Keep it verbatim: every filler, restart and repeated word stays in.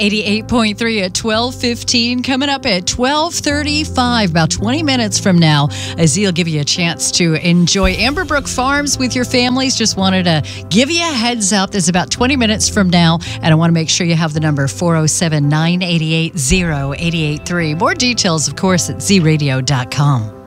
eighty-eight point three at twelve fifteen. Coming up at twelve thirty-five, about twenty minutes from now, Azee will give you a chance to enjoy Amberbrook Farms with your families. Just wanted to give you a heads up. There's about twenty minutes from now, and I want to make sure you have the number four oh seven, nine eight eight, oh eight eight three. More details, of course, at z radio dot com.